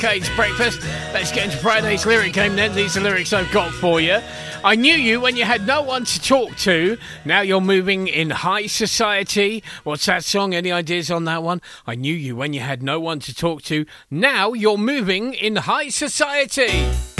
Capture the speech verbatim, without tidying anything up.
Kate's Breakfast. Let's get into Friday's lyric game then. These are lyrics I've got for you. I knew you when you had no one to talk to. Now you're moving in high society. What's that song? Any ideas on that one? I knew you when you had no one to talk to. Now you're moving in high society.